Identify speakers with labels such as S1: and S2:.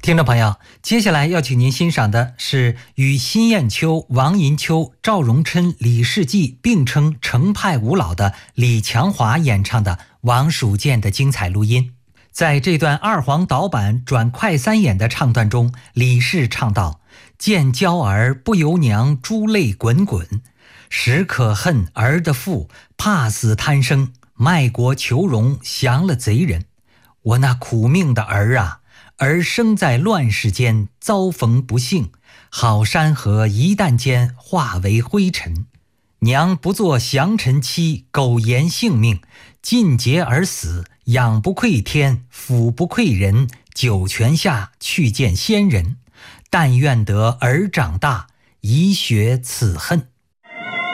S1: 听众朋友，接下来要请您欣赏的是与辛雁秋、王银秋、赵荣琛、李世济并称程派五老的李强华演唱的王蜀涧的精彩录音。在这段二黄导板转快三眼的唱段中，李氏唱道：见娇儿不由娘，珠泪滚滚，时可恨儿的父，怕死贪生，卖国求荣，降了贼人。我那苦命的儿啊，儿生在乱世间，遭逢不幸，好山河一旦间化为灰尘。娘不做降臣妻，苟延性命，尽节而死，养不愧天，抚不愧人，九泉下去见仙人。但愿得儿长大，以雪此恨。